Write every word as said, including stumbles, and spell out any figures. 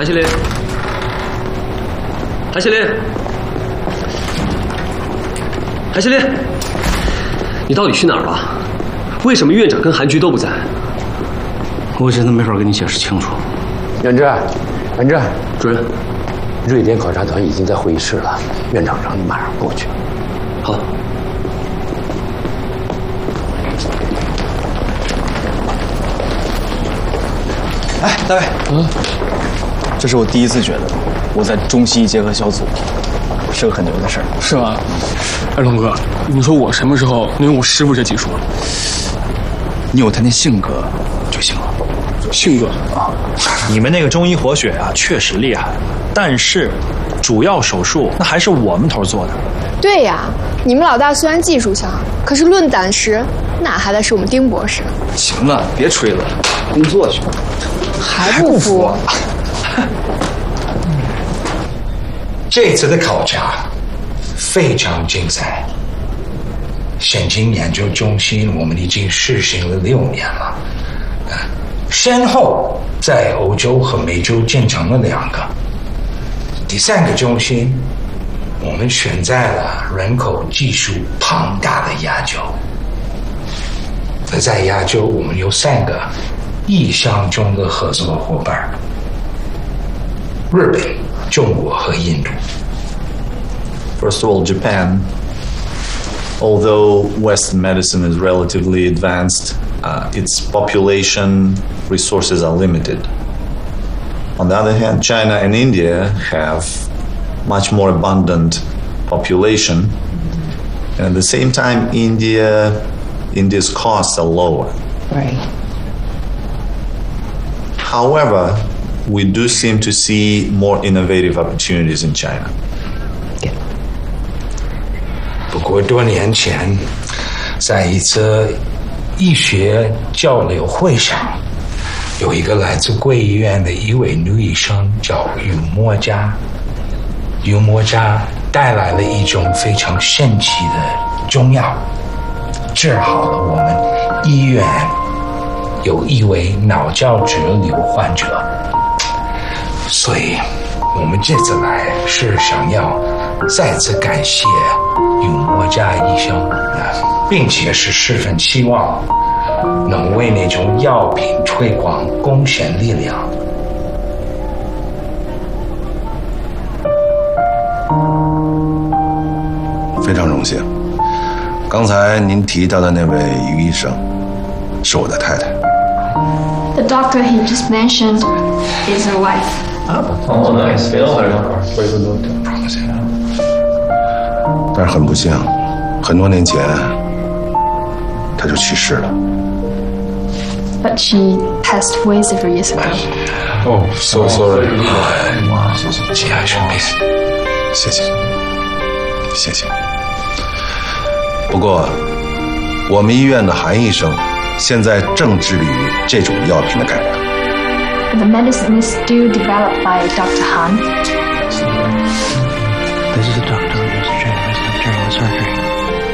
韩希林，韩希林，韩希林，你到底去哪儿了？为什么院长跟韩局都不在？ 我真的没法跟你解释清楚。 远志，远志， 主任， 瑞典考察团已经在会议室了，院长让你马上过去。 好。 哎，大卫，嗯，这是我第一次觉得我在中西医结合小组是个很牛的事儿， 是吗？哎，龙哥，你说我什么时候能有我师傅这技术？ 你有他那性格就行了。 性格啊， 你们那个中医活血啊，确实厉害，但是主要手术那还是我们头做的。 对呀，你们老大虽然技术强，可是论胆识，那还得是我们丁博士。 行了，别吹了，工作去。 还不服？ 这次的考察非常精彩。神经研究中心我们已经实行了六年了，先后在欧洲和美洲建成了两个。第三个中心，我们选在了人口基数庞大的亚洲。在亚洲，我们有三个意向中的合作伙伴：日本、中国和印度。 First of all, Japan. Although Western medicine is relatively advanced, uh, its population resources are limited. On the other hand, China and India have much more abundant population, and at the same time, India, India's costs are lower. Right. However, we do seem to see more innovative opportunities in China. 不过多年前，在一次医学交流会上，有一个来自贵医院的一位女医生叫于墨家。于墨家带来了一种非常神奇的中药，治好了我们医院有一位脑胶质瘤患者。所以，我们这次来是想要再次感谢于墨家医生，并且是十分希望能为那种药品推广贡献力量。 非常荣幸。刚才您提到的那位于医生，是我的太太。 The doctor he just mentioned is her wife. Oh, nice. We know her. Very good doctor. 但是很不幸，很多年前她就去世了。 But she passed away several years ago. Oh, so sorry. 节哀顺变。 谢谢，谢谢。不过，我们医院的韩医生现在正致力于这种药品的改良。 The medicine is still developed by Doctor Han. This is the doctor who was trained during the surgery.